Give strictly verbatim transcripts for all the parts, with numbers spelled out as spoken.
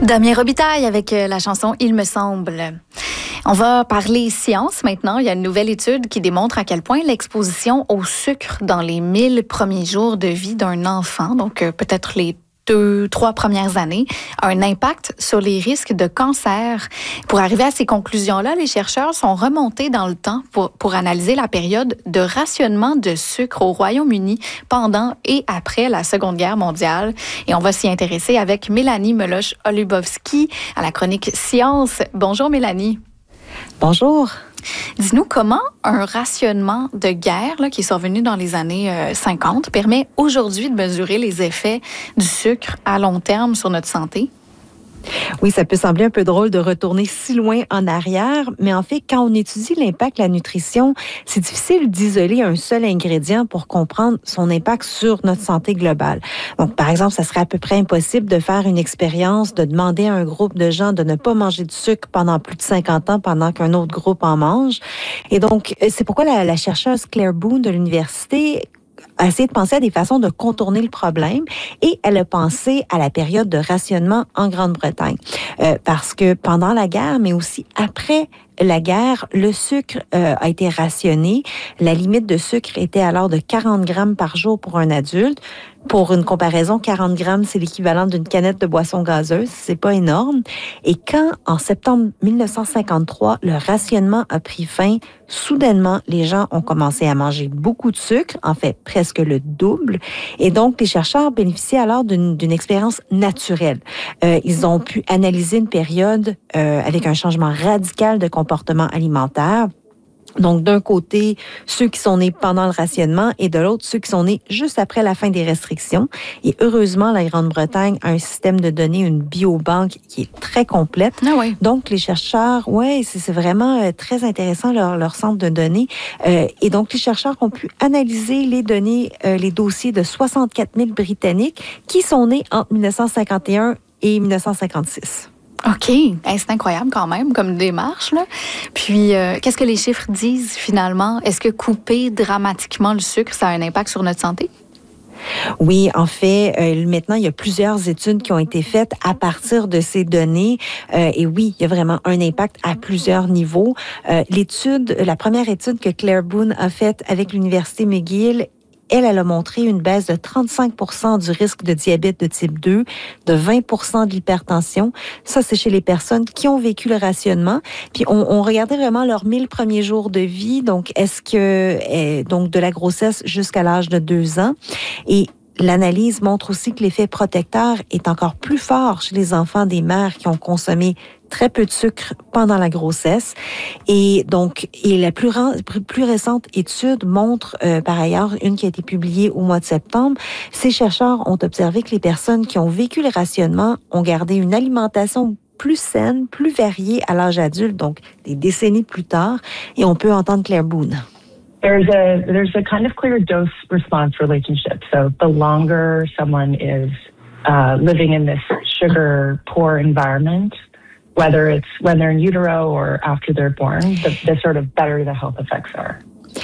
Damien Robitaille avec la chanson « Il me semble ». On va parler science maintenant. Il y a une nouvelle étude qui démontre à quel point l'exposition au sucre dans les mille premiers jours de vie d'un enfant, donc euh, peut-être les deux, trois premières années, a un impact sur les risques de cancer. Pour arriver à ces conclusions-là, les chercheurs sont remontés dans le temps pour, pour analyser la période de rationnement de sucre au Royaume-Uni pendant et après la Seconde Guerre mondiale. Et on va s'y intéresser avec Mélanie Meloche-Olubowski à la chronique Science. Bonjour Mélanie. Bonjour. Dis-nous comment un rationnement de guerre là, qui est survenu dans les années euh, cinquante permet aujourd'hui de mesurer les effets du sucre à long terme sur notre santé? Oui, ça peut sembler un peu drôle de retourner si loin en arrière, mais en fait, quand on étudie l'impact de la nutrition, c'est difficile d'isoler un seul ingrédient pour comprendre son impact sur notre santé globale. Donc, par exemple, ça serait à peu près impossible de faire une expérience, de demander à un groupe de gens de ne pas manger de sucre pendant plus de cinquante ans pendant qu'un autre groupe en mange. Et donc, c'est pourquoi la, la chercheuse Claire Boone de l'université a essayé de penser à des façons de contourner le problème et elle a pensé à la période de rationnement en Grande-Bretagne. Euh, parce que pendant la guerre, mais aussi après la guerre, le sucre euh, a été rationné. La limite de sucre était alors de quarante grammes par jour pour un adulte. Pour une comparaison, quarante grammes, c'est l'équivalent d'une canette de boisson gazeuse. C'est pas énorme. Et quand, en septembre mille neuf cent cinquante-trois, le rationnement a pris fin, soudainement, les gens ont commencé à manger beaucoup de sucre, en fait, presque le double. Et donc, les chercheurs bénéficiaient alors d'une, d'une expérience naturelle. Euh, ils ont pu analyser une période euh, avec un changement radical de comportement alimentaire. Donc, d'un côté, ceux qui sont nés pendant le rationnement et de l'autre, ceux qui sont nés juste après la fin des restrictions. Et heureusement, la Grande-Bretagne a un système de données, une biobanque qui est très complète. Ah oui. Donc, les chercheurs, ouais, c'est, c'est vraiment euh, très intéressant leur, leur centre de données. Euh, et donc, les chercheurs ont pu analyser les données, euh, les dossiers de soixante-quatre mille Britanniques qui sont nés entre mille neuf cent cinquante et un et mille neuf cent cinquante-six. OK. Hey, c'est incroyable quand même comme démarche, là. Puis, euh, qu'est-ce que les chiffres disent finalement? Est-ce que couper dramatiquement le sucre, ça a un impact sur notre santé? Oui, en fait, euh, maintenant, il y a plusieurs études qui ont été faites à partir de ces données. Euh, et oui, il y a vraiment un impact à plusieurs niveaux. Euh, l'étude, la première étude que Claire Boone a faite avec l'Université McGill, Elle, elle a montré une baisse de trente-cinq pour cent du risque de diabète de type deux, de vingt pour cent de l'hypertension. Ça, c'est chez les personnes qui ont vécu le rationnement. Puis, on, on regardait vraiment leurs mille premiers jours de vie. Donc, est-ce que, eh, donc, de la grossesse jusqu'à l'âge de deux ans. Et l'analyse montre aussi que l'effet protecteur est encore plus fort chez les enfants des mères qui ont consommé très peu de sucre pendant la grossesse. Et donc, et la plus, plus récente étude montre, euh, par ailleurs, une qui a été publiée au mois de septembre, ces chercheurs ont observé que les personnes qui ont vécu le rationnement ont gardé une alimentation plus saine, plus variée à l'âge adulte, donc des décennies plus tard. Et on peut entendre Claire Boone. There's a there's a kind of clear dose-response relationship. So the longer someone is uh, living in this sugar-poor environment, whether it's when they're in utero or after they're born, the, the sort of better the health effects are.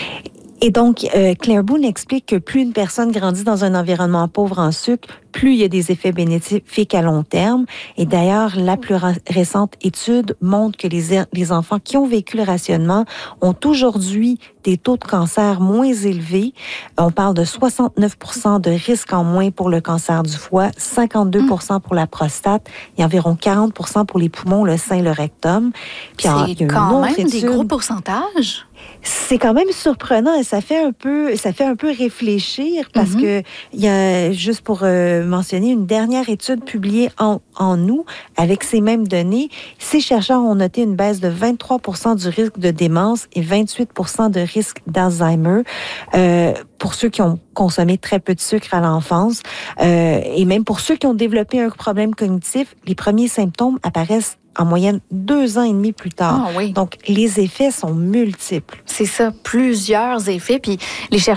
Et donc, euh, Claire Boone explique que plus une personne grandit dans un environnement pauvre en sucre, plus il y a des effets bénéfiques à long terme. Et d'ailleurs, la plus ra- récente étude montre que les, les enfants qui ont vécu le rationnement ont aujourd'hui des taux de cancer moins élevés. On parle de soixante-neuf pour cent de risque en moins pour le cancer du foie, cinquante-deux pour cent pour la prostate et environ quarante pour cent pour les poumons, le sein, le rectum. Puis c'est il y a quand même étude, des gros pourcentages. C'est quand même surprenant et ça fait un peu, ça fait un peu réfléchir parce mm-hmm. que il y a, juste pour euh, mentionner, une dernière étude publiée en, en août avec ces mêmes données, ces chercheurs ont noté une baisse de vingt-trois pour cent du risque de démence et vingt-huit pour cent de risque d'Alzheimer euh, pour ceux qui ont consommé très peu de sucre à l'enfance euh, et même pour ceux qui ont développé un problème cognitif, les premiers symptômes apparaissent en moyenne deux ans et demi plus tard. Ah, oui. Donc, les effets sont multiples. C'est ça, plusieurs effets. Puis les chercheurs